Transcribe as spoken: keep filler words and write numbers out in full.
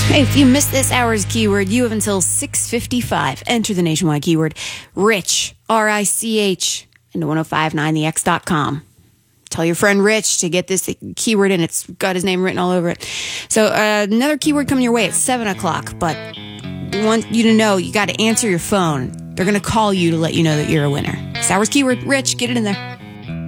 Hey, if you missed this hour's keyword, you have until six fifty-five. Enter the nationwide keyword Rich, R I C H, into ten fifty-nine the x dot com. Tell your friend Rich to get this keyword in. It's got his name written all over it. So uh, another keyword coming your way at seven o'clock, but we want you to know you got to answer your phone. They're going to call you to let you know that you're a winner. This hour's keyword, Rich, get it in there.